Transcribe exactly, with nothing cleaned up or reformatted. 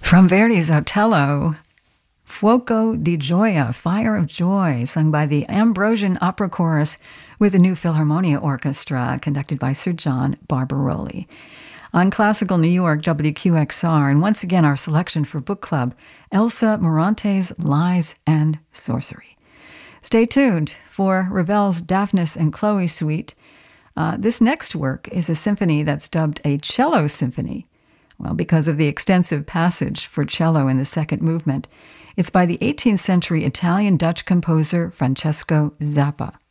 From Verdi's Otello, Fuoco di Gioia, Fire of Joy, sung by the Ambrosian Opera Chorus with the New Philharmonia Orchestra, conducted by Sir John Barbaroli. On Classical New York, W Q X R, and once again our selection for Book Club, Elsa Morante's Lies and Sorcery. Stay tuned for Ravel's Daphnis and Chloe suite. Uh, this next work is a symphony that's dubbed a cello symphony. Well, because of the extensive passage for cello in the second movement. It's by the eighteenth century Italian-Dutch composer Francesco Zappa.